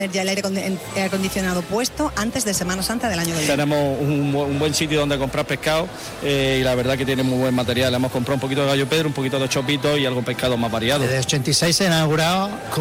ya el aire acondicionado puesto antes de Semana Santa del año que viene. Tenemos un buen sitio donde comprar pescado y la verdad que tiene muy buen material. Hemos comprado un poquito de gallo Pedro, un poquito de chopito y algo pescado más variado. Desde 86 se ha inaugurado